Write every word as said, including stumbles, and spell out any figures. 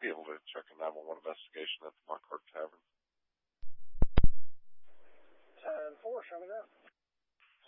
be able to check a nine one one investigation at the Mock Court Tavern.